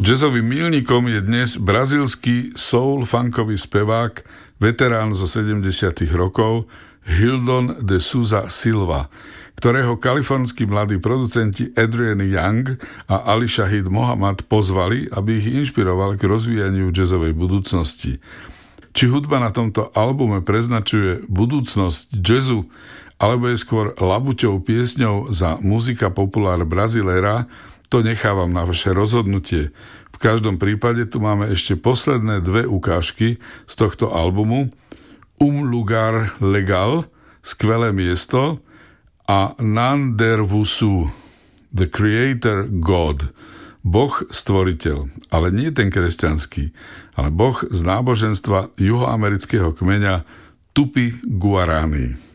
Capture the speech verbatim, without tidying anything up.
Jazzovým míľnikom je dnes brazílsky soul-funkový spevák, veterán zo sedemdesiatych rokov Hildon de Souza Silva, ktorého kalifornskí mladí producenti Adrian Young a Ali Shahid Mohamad pozvali, aby ich inšpiroval k rozvíjaniu jazzovej budúcnosti. Či hudba na tomto albume preznačuje budúcnosť jazzu, alebo je skôr labuťou piesňou za muzika populár Brasileira, to nechávam na vaše rozhodnutie. V každom prípade tu máme ešte posledné dve ukážky z tohto albumu. Um lugar legal, skvelé miesto, a Nandervusu, the creator God, Boh stvoriteľ, ale nie ten kresťanský, ale Boh z náboženstva juhoamerického kmeňa Tupi Guarani.